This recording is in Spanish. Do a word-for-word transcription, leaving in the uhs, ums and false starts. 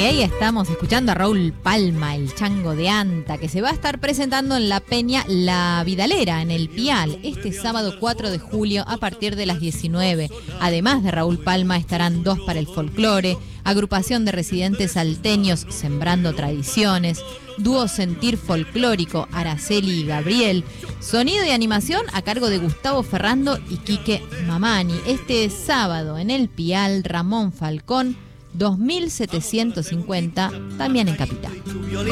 y ahí estamos escuchando a Raúl Palma, el chango de Anta, que se va a estar presentando en la peña La Vidalera, en el Pial, este sábado cuatro de julio a partir de las diecinueve. Además de Raúl Palma estarán Dos para el Folclore, agrupación de residentes salteños Sembrando Tradiciones, dúo Sentir Folclórico Araceli y Gabriel, sonido y animación a cargo de Gustavo Ferrando y Quique Mamani. Este sábado en el Pial Ramón Falcón, dos mil setecientos cincuenta, también en Capital.